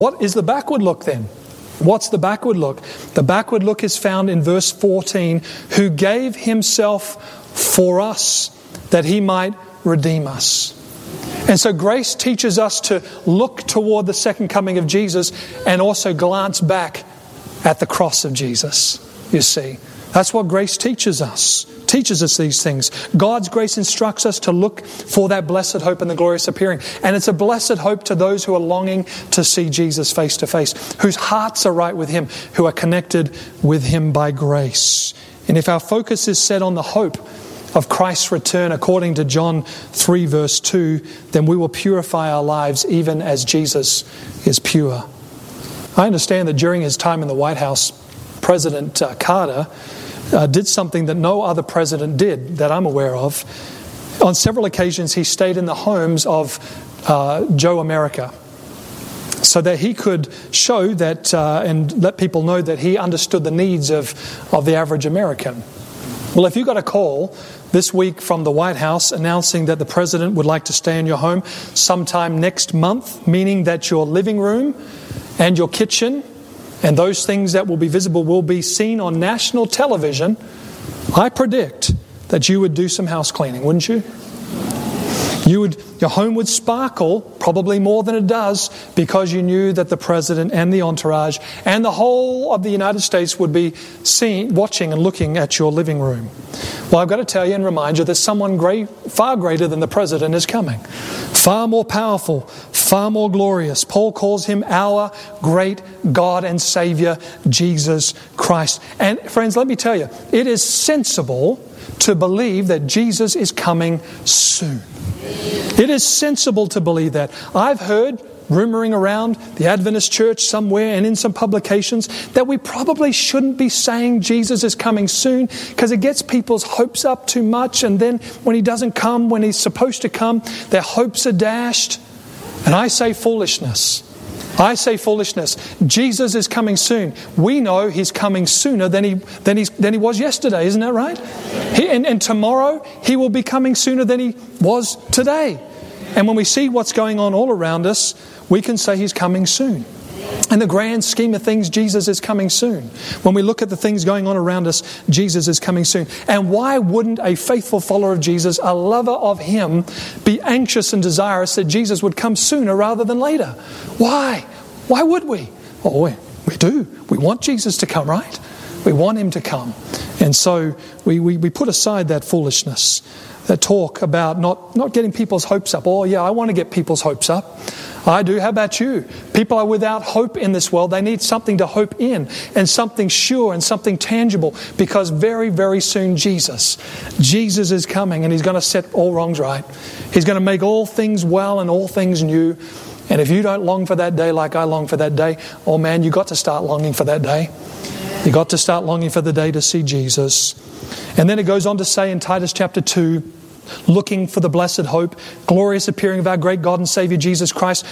What is the backward look then? What's the backward look? The backward look is found in verse 14, who gave himself for us that he might redeem us. And so grace teaches us to look toward the second coming of Jesus and also glance back at the cross of Jesus, you see. That's what grace teaches us these things. God's grace instructs us to look for that blessed hope and the glorious appearing. And it's a blessed hope to those who are longing to see Jesus face to face, whose hearts are right with Him, who are connected with Him by grace. And if our focus is set on the hope of Christ's return, according to John 3 verse 2, then we will purify our lives even as Jesus is pure. I understand that during his time in the White House, President Carter did something that no other president did that I'm aware of. On several occasions, he stayed in the homes of Joe America so that he could show that and let people know that he understood the needs of the average American. Well, if you got a call this week from the White House announcing that the president would like to stay in your home sometime next month, meaning that your living room and your kitchen and those things that will be visible will be seen on national television, I predict that you would do some house cleaning, wouldn't you? Your home would sparkle, probably more than it does, because you knew that the president and the entourage and the whole of the United States would be watching and looking at your living room. Well, I've got to tell you and remind you that someone far greater than the president is coming. Far more powerful, far more glorious. Paul calls him our great God and Savior, Jesus Christ. And friends, let me tell you, it is sensible to believe that Jesus is coming soon. It is sensible to believe that. I've heard rumoring around the Adventist church somewhere and in some publications that we probably shouldn't be saying Jesus is coming soon because it gets people's hopes up too much, and then when He doesn't come when He's supposed to come, their hopes are dashed. And I say foolishness. I say foolishness. Jesus is coming soon. We know He's coming sooner than he was yesterday, isn't that right? And tomorrow He will be coming sooner than He was today. And when we see what's going on all around us, we can say He's coming soon. In the grand scheme of things, Jesus is coming soon. When we look at the things going on around us, Jesus is coming soon. And why wouldn't a faithful follower of Jesus, a lover of Him, be anxious and desirous that Jesus would come sooner rather than later? Why? Why would we? Oh, we do. We want Jesus to come, right? We want Him to come. And so we put aside that foolishness, that talk about not getting people's hopes up. Oh yeah, I want to get people's hopes up. I do. How about you? People are without hope in this world. They need something to hope in, and something sure and something tangible, because very, very soon Jesus is coming, and He's going to set all wrongs right. He's going to make all things well and all things new. And if you don't long for that day like I long for that day, oh man, you got to start longing for that day. You got to start longing for the day to see Jesus. And then it goes on to say in Titus chapter 2, looking for the blessed hope, glorious appearing of our great God and Savior Jesus Christ,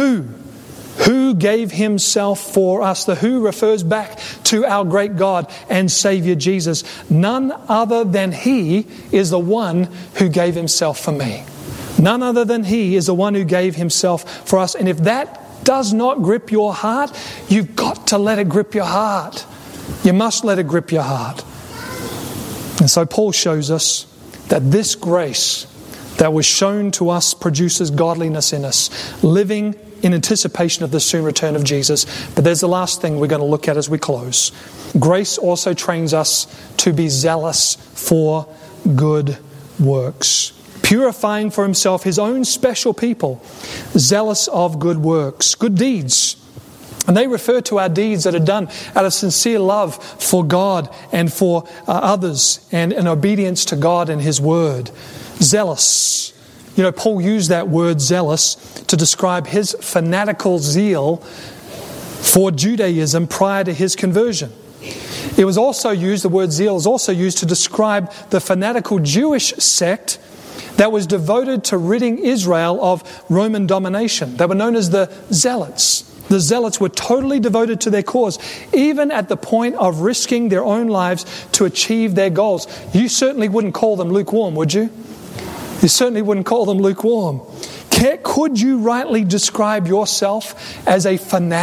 who gave Himself for us. The who refers back to our great God and Savior Jesus. None other than He is the one who gave Himself for me. None other than He is the one who gave Himself for us. And if that does not grip your heart, you've got to let it grip your heart. You must let it grip your heart. And so Paul shows us that this grace that was shown to us produces godliness in us, living in anticipation of the soon return of Jesus. But there's the last thing we're going to look at as we close. Grace also trains us to be zealous for good works, purifying for Himself His own special people, zealous of good works, good deeds. And they refer to our deeds that are done out of sincere love for God and for others, and in obedience to God and His Word. Zealous. You know, Paul used that word zealous to describe his fanatical zeal for Judaism prior to his conversion. It was also used, the word zeal is also used to describe the fanatical Jewish sect that was devoted to ridding Israel of Roman domination. They were known as the Zealots. The Zealots were totally devoted to their cause, even at the point of risking their own lives to achieve their goals. You certainly wouldn't call them lukewarm, would you? You certainly wouldn't call them lukewarm. Could you rightly describe yourself as a fanatic